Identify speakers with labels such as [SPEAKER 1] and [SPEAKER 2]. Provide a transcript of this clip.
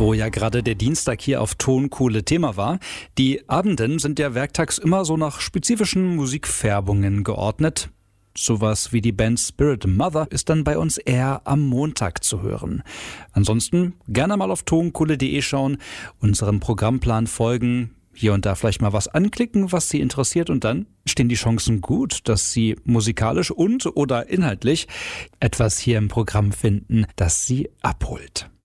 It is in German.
[SPEAKER 1] Wo ja gerade der Dienstag hier auf Tonkohle Thema war. Die Abenden sind ja werktags immer so nach spezifischen Musikfärbungen geordnet. Sowas wie die Band Spirit Mother ist dann bei uns eher am Montag zu hören. Ansonsten gerne mal auf tonkohle.de schauen, unserem Programmplan folgen, hier und da vielleicht mal was anklicken, was Sie interessiert, und dann stehen die Chancen gut, dass Sie musikalisch und oder inhaltlich etwas hier im Programm finden, das Sie abholt.